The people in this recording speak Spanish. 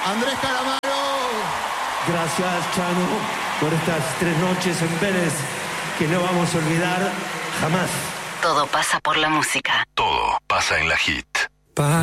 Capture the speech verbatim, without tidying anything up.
Andrés Calamaro. Gracias, Chano, por estas tres noches en Vélez que no vamos a olvidar jamás. Todo pasa por la música. Todo pasa en la hit. Pa